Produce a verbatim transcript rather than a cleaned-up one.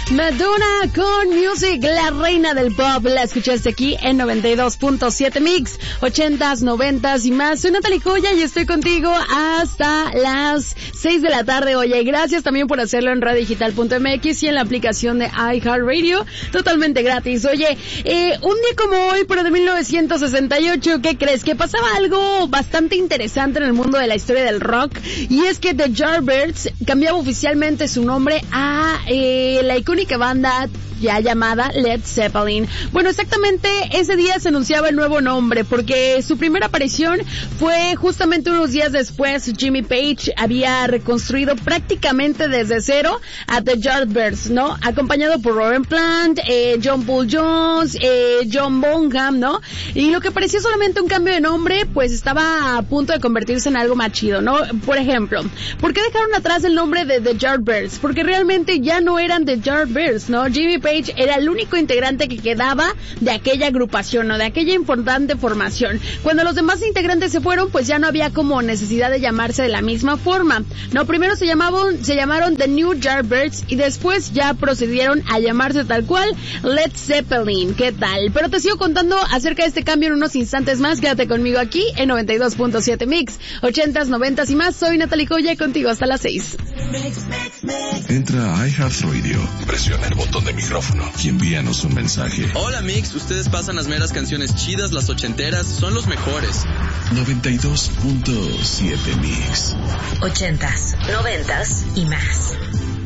Madonna con Music, la reina del pop. La escuchaste aquí en noventa y dos punto siete Mix, ochentas, noventas y más. Soy Natalie Joya y estoy contigo hasta las seis de la tarde. Oye, gracias también por hacerlo en radio digital punto m x y en la aplicación de iHeartRadio, totalmente gratis. Oye, eh, un día como hoy, pero de mil novecientos sesenta y ocho, ¿qué crees? Que pasaba algo bastante interesante en el mundo de la historia del rock, y es que The Yardbirds cambiaba oficialmente su nombre a eh, la icónica banda ya llamada Led Zeppelin. Bueno, exactamente ese día se anunciaba el nuevo nombre, porque su primera aparición fue justamente unos días después. Jimmy Page había reconstruido prácticamente desde cero a The Yardbirds, ¿no? Acompañado por Robert Plant, eh, John Paul Jones, eh, John Bonham, ¿no? Y lo que parecía solamente un cambio de nombre, pues estaba a punto de convertirse en algo más chido, ¿no? Por ejemplo, ¿por qué dejaron atrás el nombre de The Yardbirds? Porque realmente ya no eran The Yardbirds, ¿no? Jimmy Page era el único integrante que quedaba de aquella agrupación, ¿no? De aquella importante formación. Cuando los demás integrantes se fueron, pues ya no había como necesidad de llamarse de la misma forma, ¿no? Primero se llamaban, se llamaron The New Yardbirds y después ya procedieron a llamarse tal cual Led Zeppelin. ¿Qué tal? Pero te sigo contando acerca de este cambio en unos instantes más. Quédate conmigo aquí en noventa y dos punto siete Mix, ochentas, noventas y más. Soy Natalie Joya, contigo hasta las seis. Entra a iHeartRadio, presiona el botón de micrófono y envíanos un mensaje. Hola Mix, ustedes pasan las meras canciones chidas, las ochenteras, son los mejores. noventa y dos punto siete Mix. Ochentas, noventas y más.